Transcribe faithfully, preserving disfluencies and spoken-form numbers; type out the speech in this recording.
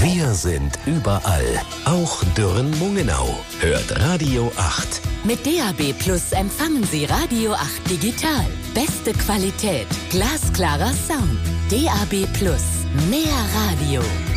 Wir sind überall, auch Dürren-Mungenau. Hört Radio acht. Mit D A B Plus empfangen Sie Radio acht digital. Beste Qualität, glasklarer Sound. D A B Plus, mehr Radio.